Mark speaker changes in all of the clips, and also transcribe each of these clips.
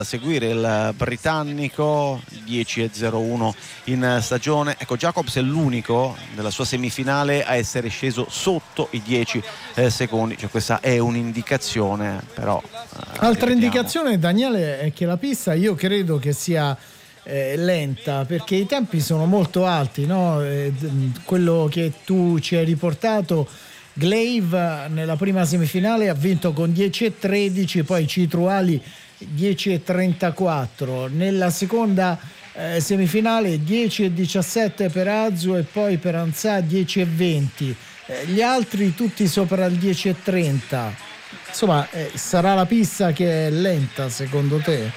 Speaker 1: seguire il britannico 10,01 in stagione. Ecco, Jacobs è l'unico della sua semifinale a essere sceso sotto i 10 secondi, cioè questa è un'indicazione, però
Speaker 2: altra indicazione, Daniele, è che la pista io credo che sia lenta, perché i tempi sono molto alti, no? Quello che tu ci hai riportato, Glaive nella prima semifinale ha vinto con 10,13, poi Citruali 10,34, nella seconda semifinale 10,17 per Azu e poi per Ansà 10,20, gli altri tutti sopra il 10,30. Insomma, sarà la pista che è lenta secondo te?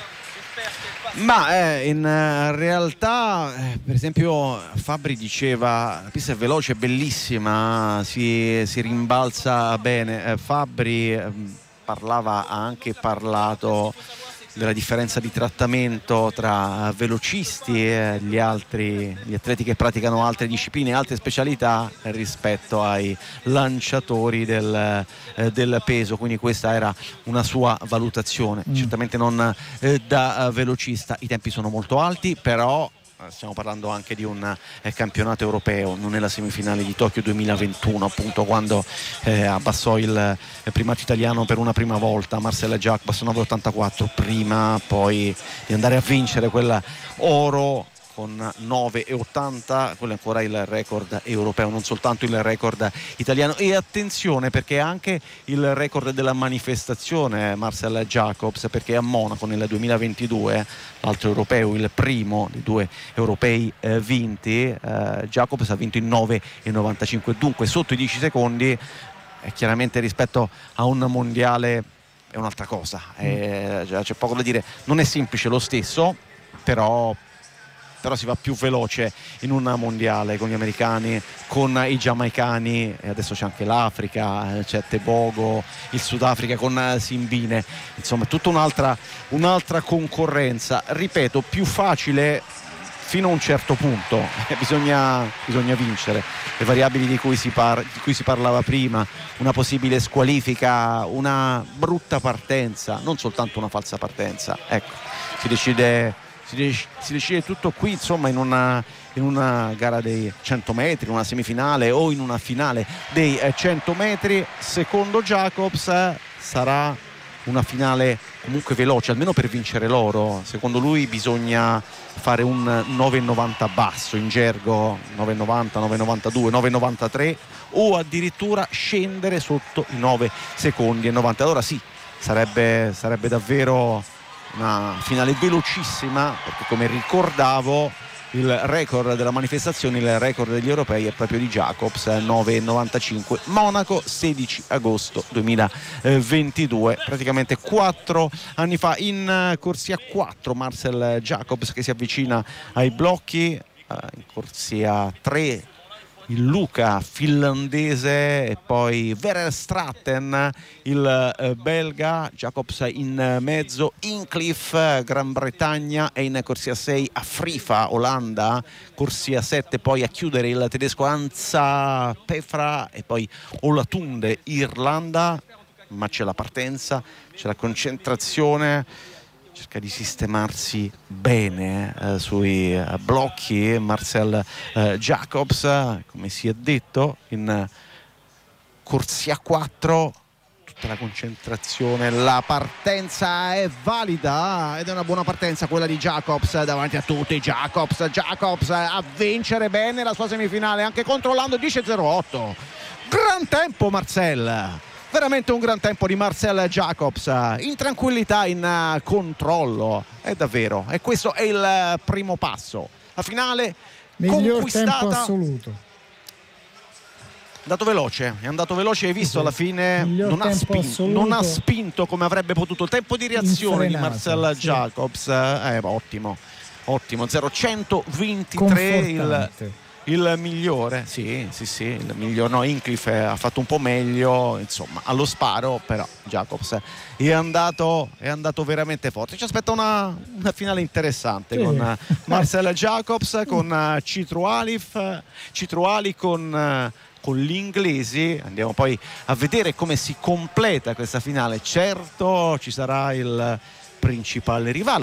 Speaker 1: Ma in realtà per esempio Fabbri diceva la pista è veloce, è bellissima, si rimbalza bene. Fabbri ha anche parlato della differenza di trattamento tra velocisti e gli atleti che praticano altre discipline, altre specialità rispetto ai lanciatori del peso, quindi questa era una sua valutazione. Certamente non da velocista. I tempi sono molto alti, però stiamo parlando anche di un campionato europeo, non è la semifinale di Tokyo 2021, appunto, quando abbassò il primato italiano per una prima volta Marcel Jacobs 9,84 prima poi di andare a vincere quella oro con 9,80, quello è ancora il record europeo, non soltanto il record italiano. E attenzione, perché anche il record della manifestazione Marcel Jacobs, perché a Monaco nel 2022, l'altro europeo, il primo dei due europei vinti, Jacobs ha vinto in 9,95, dunque sotto i 10 secondi. Chiaramente rispetto a un mondiale è un'altra cosa, c'è poco da dire, non è semplice lo stesso, però si va più veloce in un mondiale con gli americani, con i giamaicani, e adesso c'è anche l'Africa, c'è Tebogo, il Sudafrica con Simbine, insomma tutta un'altra concorrenza, ripeto, più facile fino a un certo punto. Bisogna vincere le variabili di cui si parlava prima, una possibile squalifica, una brutta partenza, non soltanto una falsa partenza, ecco, si decide tutto qui, insomma, in una gara dei 100 metri, in una semifinale o in una finale dei 100 metri. Secondo Jacobs sarà una finale comunque veloce, almeno per vincere l'oro. Secondo lui bisogna fare un 9,90 basso, in gergo 9,90, 9,92, 9,93, o addirittura scendere sotto i 9 secondi e 90. Allora sì, sarebbe davvero una finale velocissima, perché come ricordavo il record della manifestazione, il record degli europei è proprio di Jacobs, 9,95, Monaco, 16 agosto 2022, praticamente 4 anni fa. In corsia 4 Marcel Jacobs che si avvicina ai blocchi, in corsia 3 il Luca finlandese e poi Verstraeten il belga, Jacobs in mezzo, Hincliffe Gran Bretagna, e in corsia 6 Afrifa Olanda, corsia 7 poi a chiudere il tedesco Anza Pefra e poi Olatunde Irlanda. Ma c'è la partenza, c'è la concentrazione, cerca di sistemarsi bene sui blocchi Marcel Jacobs, come si è detto, in corsia 4, tutta la concentrazione, la partenza è valida ed è una buona partenza quella di Jacobs davanti a tutti. Jacobs a vincere bene la sua semifinale, anche controllando 10,08, gran tempo Marcel, veramente un gran tempo di Marcel Jacobs, in tranquillità, in controllo, è davvero, e questo è il primo passo. La finale
Speaker 2: miglior
Speaker 1: conquistata,
Speaker 2: tempo assoluto,
Speaker 1: è andato veloce, hai visto, alla fine non ha spinto come avrebbe potuto. Il tempo di reazione di Marcel Jacobs ottimo, 0,123 il migliore, sì, il migliore. No, Hincliffe ha fatto un po' meglio, insomma, allo sparo, però Jacobs è andato veramente forte. Ci aspetta una finale interessante, con Marcel Jacobs, con Citruali con gli inglesi. Andiamo poi a vedere come si completa questa finale. Certo, ci sarà il principale rivale.